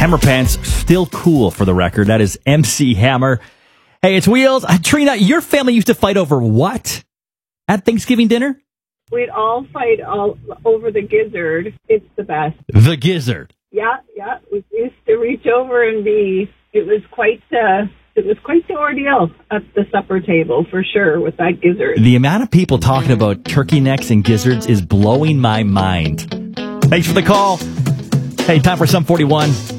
Hammer Pants, still cool for the record. That is MC Hammer. Hey, it's Wheels. Trina, your family used to fight over what at Thanksgiving dinner? We'd all fight all over the gizzard. It's the best. The gizzard. Yeah. We used to reach over and it was quite the ordeal at the supper table, for sure, with that gizzard. The amount of people talking about turkey necks and gizzards is blowing my mind. Thanks for the call. Hey, time for Sum 41.